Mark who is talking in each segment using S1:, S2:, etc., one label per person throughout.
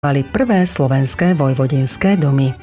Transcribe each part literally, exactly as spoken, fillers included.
S1: mali prvé slovenské vojvodinské domy.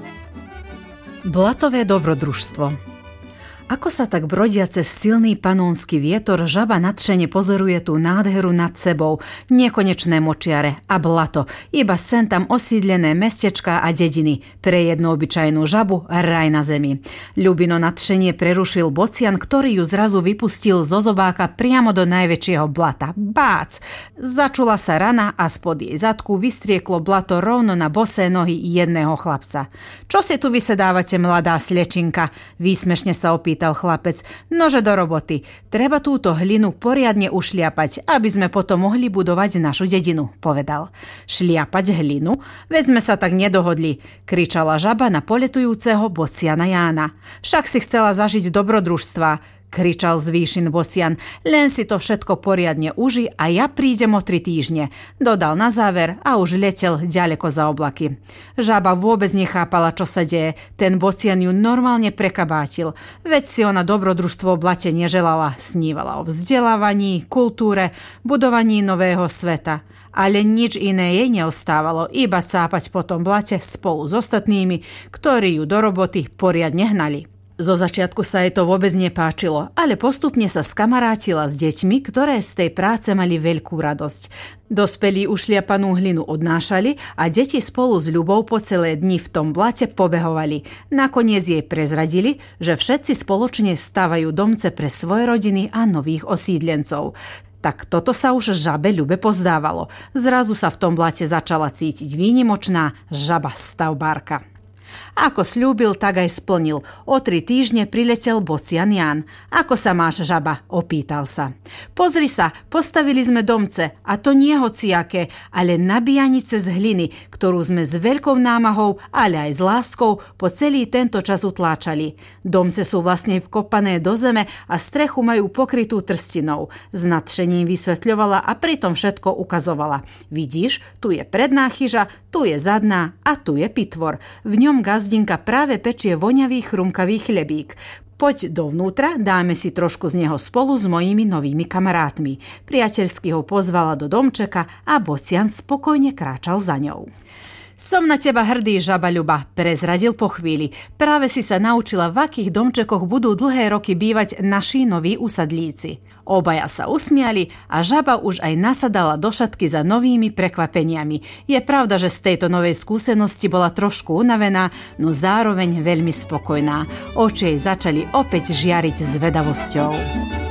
S2: Blatové dobrodružstvo. Ako sa tak brodia cez silný panónsky vietor, žaba nadšene pozoruje tú nádheru nad sebou, nekonečné močiare a blato, iba sen tam osídlené mestečká a dediny, pre jednu obyčajnú žabu raj na zemi. Ľubino nadšenie prerušil bocian, ktorý ju zrazu vypustil zo zobáka priamo do najväčšieho blata. Bác! Začula sa rana a spod jej zadku vystrieklo blato rovno na bosé nohy jedného chlapca. Čo si tu vysedávate, mladá slečinka? Výsmešne sa opýtal chlapec. Nože do roboty. Treba túto hlinu poriadne ušliapať, aby sme potom mohli budovať našu dedinu, povedal. Šliapať hlinu? Veď sme sa tak nedohodli, kričala žaba na poletujúceho bociana Jána. Však si chcela zažiť dobrodružstva, kričal z výšin bocian. Len si to všetko poriadne uži a ja prídem o tri týždne, dodal na záver a už letel ďaleko za oblaky. Žaba vôbec nechápala, čo sa deje. Ten bocian ju normálne prekabátil. Veď si ona dobrodružstvo v blate neželala. Snívala o vzdelávaní, kultúre, budovaní nového sveta. Ale nič iné jej neostávalo, iba cápať po tom blate spolu s ostatnými, ktorí ju do roboty poriadne hnali. Zo začiatku sa jej to vôbec nepáčilo, ale postupne sa skamarátila s deťmi, ktoré z tej práce mali veľkú radosť. Dospelí ušliapanú hlinu odnášali a deti spolu s Ľubou po celé dni v tom blate pobehovali. Nakoniec jej prezradili, že všetci spoločne stavajú domce pre svoje rodiny a nových osídlencov. Tak toto sa už žabe Ľube pozdávalo. Zrazu sa v tom blate začala cítiť výnimočná žaba stavbárka. Ako sľúbil, tak aj splnil. O tri týždne priletel bocian Ján. Ako sa máš, žaba? Opýtal sa. Pozri sa, postavili sme domce, a to nie hociaké, ale nabíjanice z hliny, ktorú sme s veľkou námahou, ale aj s láskou po celý tento čas utláčali. Domce sú vlastne vkopané do zeme a strechu majú pokrytú trstinou. S nadšením vysvetľovala a pritom všetko ukazovala. Vidíš, tu je predná chyža, tu je zadná a tu je pitvor. V ňom gazdinka práve pečie voňavý chrumkavý chlebík. Poď dovnútra, dáme si trošku z neho spolu s mojimi novými kamarátmi. Priateľsky ho pozvala do domčeka a bocian spokojne kráčal za ňou. Som na teba hrdý, žaba Ľuba, prezradil po chvíli. Práve si sa naučila, v akých domčekoch budú dlhé roky bývať naši noví usadlíci. Obaja sa usmiali a žaba už aj nasadala do šatky za novými prekvapeniami. Je pravda, že z tejto novej skúsenosti bola trošku unavená, no zároveň veľmi spokojná. Oči jej začali opäť žiariť zvedavosťou.